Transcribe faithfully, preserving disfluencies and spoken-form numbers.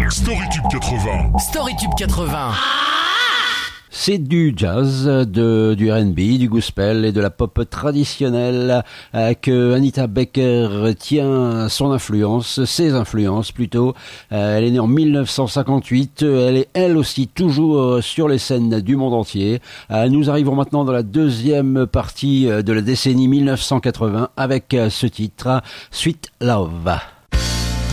Storytube quatre-vingts. Storytube quatre-vingts. C'est du jazz, de, du R and B, du gospel et de la pop traditionnelle euh, que Anita Baker tient son influence, ses influences plutôt. Euh, elle est née en dix-neuf cent cinquante-huit, elle est elle aussi toujours sur les scènes du monde entier. Euh, nous arrivons maintenant dans la deuxième partie de la décennie dix-neuf cent quatre-vingts avec ce titre, Sweet Love.